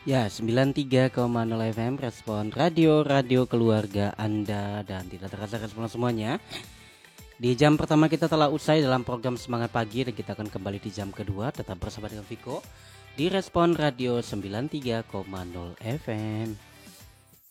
Ya, 93,0 FM respon radio keluarga Anda dan tidak terasa respon semuanya. Di jam pertama kita telah usai dalam program Semangat Pagi dan kita akan kembali di jam kedua. Tetap bersama dengan Viko di respon radio 93,0 FM.